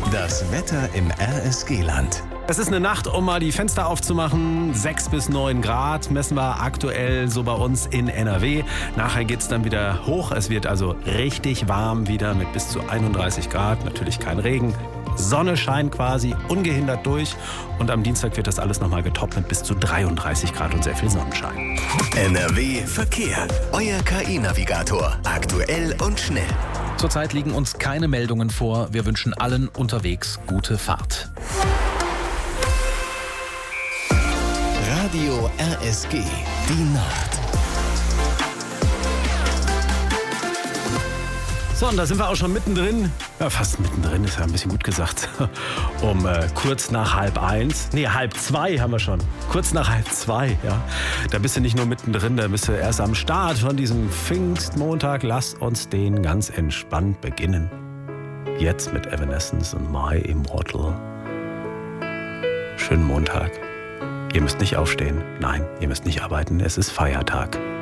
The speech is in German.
Das Wetter im RSG-Land. Es ist eine Nacht, um mal die Fenster aufzumachen. 6 bis 9 Grad messen wir aktuell so bei uns in NRW. Nachher geht es dann wieder hoch. Es wird also richtig warm wieder mit bis zu 31 Grad. Natürlich kein Regen. Sonne scheint quasi ungehindert durch. Und am Dienstag wird das alles nochmal getoppt mit bis zu 33 Grad und sehr viel Sonnenschein. NRW Verkehr. Euer KI-Navigator. Aktuell und schnell. Zurzeit liegen uns keine Meldungen vor. Wir wünschen allen unterwegs gute Fahrt. Radio RSG. Die Nacht. So, und da sind wir auch schon mittendrin. Ja, fast mittendrin, ist ja ein bisschen gut gesagt. Um kurz nach 1:30. Nee, 1:30 haben wir schon. Kurz nach 1:30, ja. Da bist du nicht nur mittendrin, da bist du erst am Start von diesem Pfingstmontag. Lass uns den ganz entspannt beginnen. Jetzt mit Evanescence und My Immortal. Schönen Montag. Ihr müsst nicht aufstehen. Nein, ihr müsst nicht arbeiten. Es ist Feiertag.